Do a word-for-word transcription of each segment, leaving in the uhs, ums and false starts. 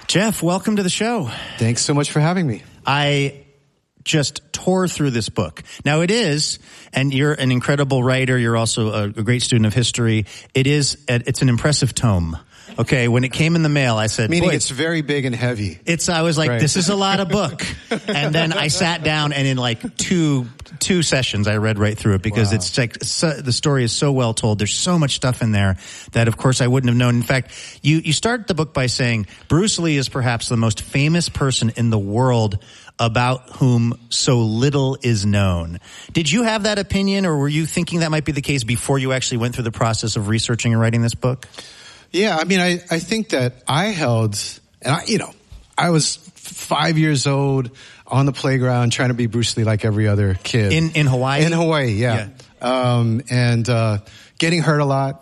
Jeff, welcome to the show. Thanks so much for having me. I just tore through this book. Now it is, and you're an incredible writer. You're also a, a great student of history. It is, it's an impressive tome. Okay, when it came in the mail, I said, meaning Boy, it's very big and heavy. It's, I was like, right. This is a lot of book. And then I sat down and in like two, two sessions, I read right through it because wow. it's like, so, the story is so well told. There's so much stuff in there that of course I wouldn't have known. In fact, you, you start the book by saying Bruce Lee is perhaps the most famous person in the world about whom so little is known. Did you have that opinion, or were you thinking that might be the case before you actually went through the process of researching and writing this book? Yeah, I mean, I, I think that I held, and I, you know, I was five years old on the playground trying to be Bruce Lee like every other kid. In in Hawaii? In Hawaii, yeah. yeah. Um, and uh, getting hurt a lot,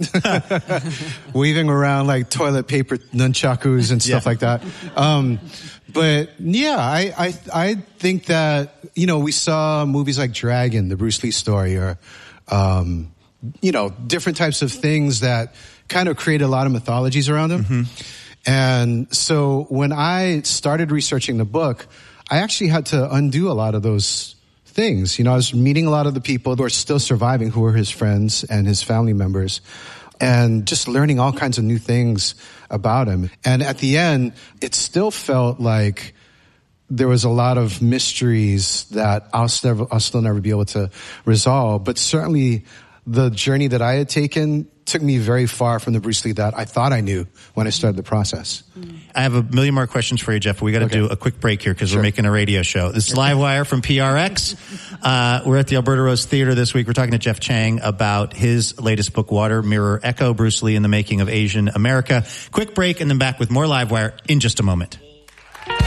weaving around like toilet paper nunchakus and stuff yeah. like that. Um, but yeah, I, I I think that, you know, we saw movies like Dragon, the Bruce Lee story, or, um, you know, different types of things that kind of created a lot of mythologies around him. Mm-hmm. And so when I started researching the book, I actually had to undo a lot of those things. You know, I was meeting a lot of the people who are still surviving, who were his friends and his family members, and just learning all kinds of new things about him. And at the end, it still felt like there was a lot of mysteries that I'll still, I'll still never be able to resolve. But certainly the journey that I had taken took me very far from the Bruce Lee that I thought I knew when I started the process. I have a million more questions for you, Jeff. We got to okay. do a quick break here because sure. we're making a radio show. This is Livewire from P R X. Uh, we're at the Alberta Rose Theater this week. We're talking to Jeff Chang about his latest book, Water Mirror Echo, Bruce Lee in the Making of Asian America. Quick break and then back with more Livewire in just a moment.